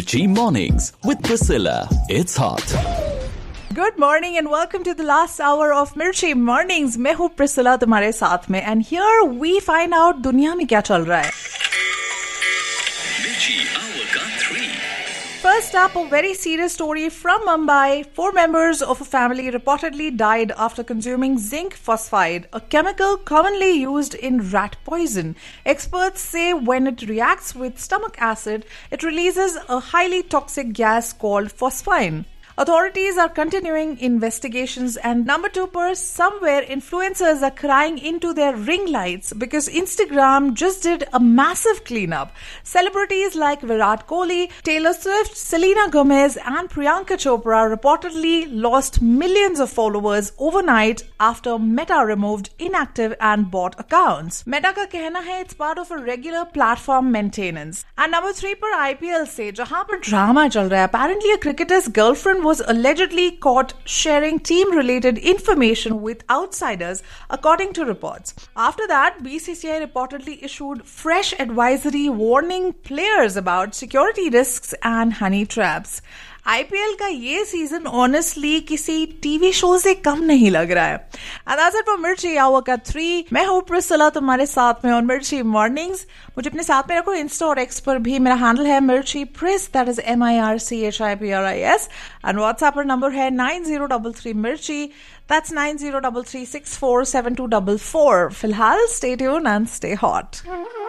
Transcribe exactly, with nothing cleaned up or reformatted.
Mirchi Mornings with Priscilla. It's hot. Good morning and welcome to the last hour of Mirchi Mornings. मैं हूँ Priscilla तुम्हारे साथ में and here we find out दुनिया में क्या चल रहा है. Mirchi Hour ka three. First up, a very serious story from Mumbai. Four members of a family reportedly died after consuming zinc phosphide, a chemical commonly used in rat poison. Experts say when it reacts with stomach acid, it releases a highly toxic gas called phosphine. Authorities are continuing investigations and number two pers, somewhere influencers are crying into their ring lights because Instagram just did a massive cleanup. Celebrities like Virat Kohli, Taylor Swift, Selena Gomez and Priyanka Chopra reportedly lost millions of followers overnight after Meta removed inactive and bot accounts. Meta का कहना है it's part of a regular platform maintenance. And number three पर I P L से जहां पर drama चल रहा है, apparently a cricketer's girlfriend was allegedly caught sharing team-related information with outsiders, according to reports. After that, B C C I reportedly issued fresh advisory warning players about security risks and honey traps. I P L का ये season honestly किसी TV show से कम नहीं लग रहा है. And that's it for मिर्ची our का थ्री. मैं हूँ प्रिसिला तुम्हारे साथ में और मिर्ची मॉर्निंग्स. मुझे अपने साथ में रखो इंस्टा और एक्स पर भी. मेरा हैंडल है मिर्ची प्रिस, that is M I R C H I P R I S. And WhatsApp पर नंबर है नाइन जीरो थ्री थ्री मिर्ची. That's nine zero three three six four seven to four four. फिलहाल stay tune and stay hot.